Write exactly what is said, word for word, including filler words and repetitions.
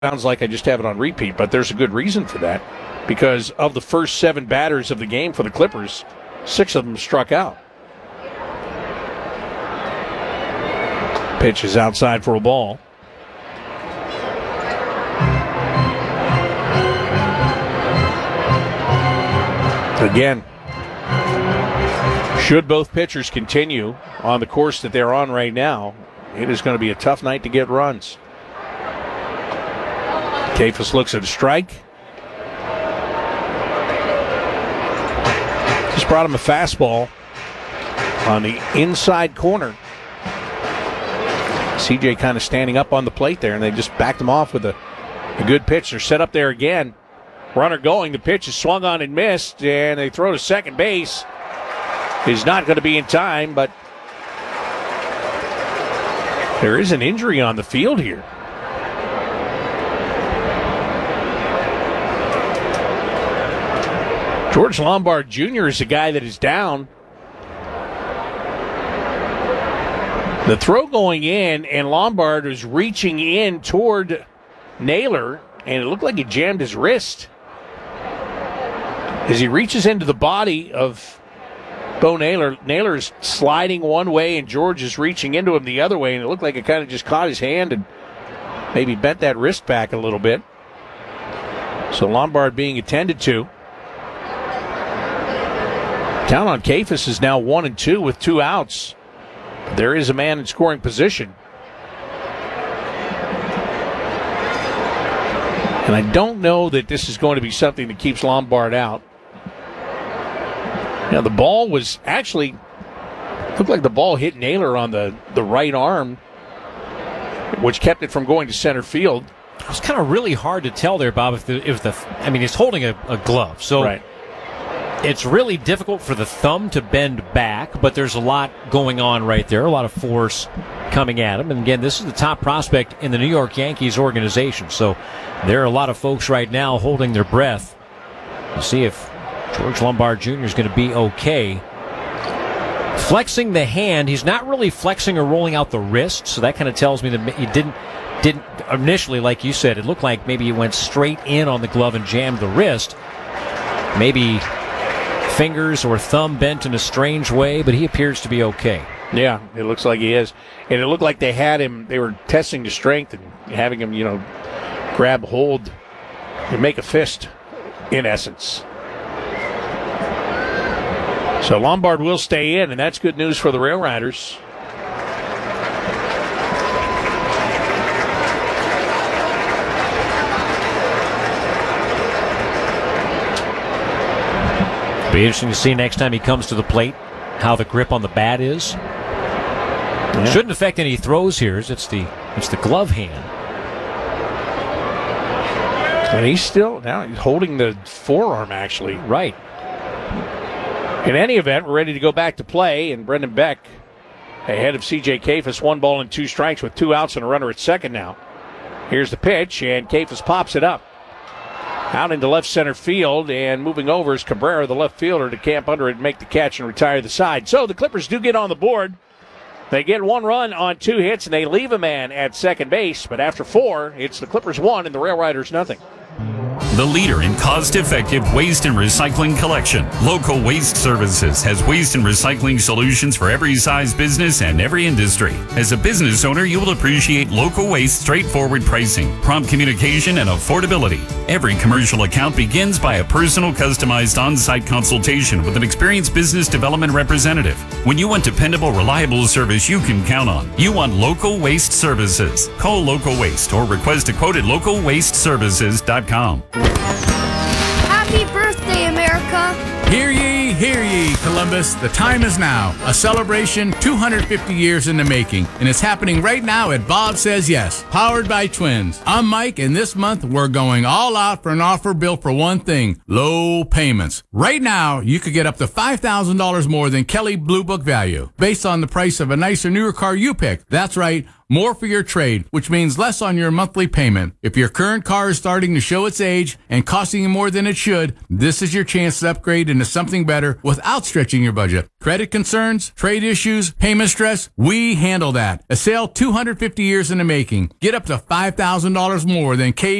sounds like I just have it on repeat, but there's a good reason for that. Because of the first seven batters of the game for the Clippers, six of them struck out. Pitch is outside for a ball. Again, should both pitchers continue on the course that they're on right now, it is going to be a tough night to get runs. Kayfus looks at a strike. Just brought him a fastball on the inside corner. C J kind of standing up on the plate there, and they just backed him off with a, a good pitch. They're set up there again. Runner going. The pitch is swung on and missed, and they throw to second base. Is not going to be in time, but there is an injury on the field here. George Lombard Junior is the guy that is down. The throw going in, and Lombard was reaching in toward Naylor, and it looked like he jammed his wrist. As he reaches into the body of Bo Naylor, Naylor is sliding one way, and George is reaching into him the other way, and it looked like it kind of just caught his hand and maybe bent that wrist back a little bit. So Lombard being attended to. Count on Kayfus is now one and two with two outs. There is a man in scoring position. And I don't know that this is going to be something that keeps Lombard out. Now, the ball was actually, looked like the ball hit Naylor on the, the right arm, which kept it from going to center field. It was kind of really hard to tell there, Bob, if the, if the I mean, he's holding a, a glove. So right. It's really difficult for the thumb to bend back, but there's a lot going on right there, a lot of force coming at him. And again, this is the top prospect in the New York Yankees organization. So there are a lot of folks right now holding their breath to see if George Lombard Junior is going to be okay. Flexing the hand, he's not really flexing or rolling out the wrist, so that kind of tells me that he didn't, didn't initially, like you said, it looked like maybe he went straight in on the glove and jammed the wrist. Maybe fingers or thumb bent in a strange way, but he appears to be okay. Yeah, it looks like he is. And it looked like they had him, they were testing the strength and having him, you know, grab hold and make a fist, in essence. So Lombard will stay in, and that's good news for the Rail Riders. Be interesting to see next time he comes to the plate how the grip on the bat is. Yeah. Shouldn't affect any throws here. It's the it's the glove hand. And he's still now he's holding the forearm actually. Right. In any event, we're ready to go back to play, and Brendan Beck ahead of C J Kayfus, one ball and two strikes with two outs and a runner at second now. Here's the pitch, and Kayfus pops it up. Out into left center field, and moving over is Cabrera, the left fielder, to camp under it and make the catch and retire the side. So the Clippers do get on the board. They get one run on two hits, and they leave a man at second base. But after four, it's the Clippers one and the Rail Riders nothing. The leader in cost-effective waste and recycling collection, Local Waste Services has waste and recycling solutions for every size business and every industry. As a business owner, you will appreciate Local Waste straightforward pricing, prompt communication, and affordability. Every commercial account begins by a personal, customized on-site consultation with an experienced business development representative. When you want dependable, reliable service you can count on, you want Local Waste Services. Call Local Waste or request a quote at local waste services dot com. Happy birthday, America! Hear ye, hear ye, Columbus. The time is now. A celebration two hundred fifty years in the making, and it's happening right now at Bob Says Yes, powered by Twins. I'm Mike, and this month we're going all out for an offer built for one thing, low payments. Right now, you could get up to five thousand dollars more than Kelley Blue Book value, based on the price of a nicer, newer car you pick. That's right. more for your trade, which means less on your monthly payment. If your current car is starting to show its age and costing you more than it should, this is your chance to upgrade into something better without stretching your budget. Credit concerns, trade issues, payment stress, we handle that. A sale two hundred fifty years in the making. Get up to five thousand dollars more than K